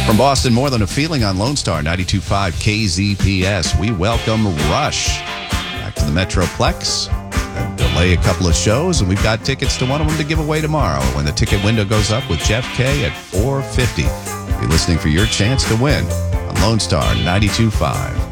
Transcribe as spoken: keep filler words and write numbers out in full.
From Boston, More Than a Feeling on Lone Star ninety-two point five K Z P S. We welcome Rush back to the Metroplex. And delay a couple of shows, and we've got tickets to one of them to give away tomorrow when the ticket window goes up with Jeff K at four fifty. Be listening for your chance to win on Lone Star ninety-two point five.